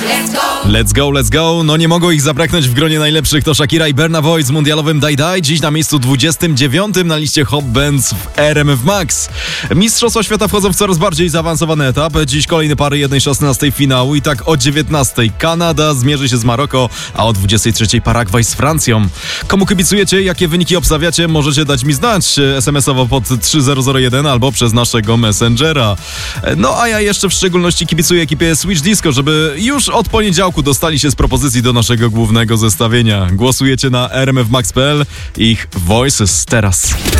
Let's go, let's go. No nie mogło ich zabraknąć w gronie najlepszych. To Shakira i Burna Boy z mundialowym Die Die. Dziś na miejscu 29 na liście Hot Bands w RMF Max. Mistrzostwa świata wchodzą w coraz bardziej zaawansowany etap. Dziś kolejne pary 1/16 finału i tak o 19 Kanada zmierzy się z Maroko, a o 23 Paragwaj z Francją. Komu kibicujecie? Jakie wyniki obstawiacie? Możecie dać mi znać SMS-owo pod 3001 albo przez naszego Messengera. No a ja jeszcze w szczególności kibicuję ekipie Switch Disco, żeby już od poniedziałku dostali się z propozycji do naszego głównego zestawienia. Głosujecie na rmfmax.pl. Ich Voices teraz.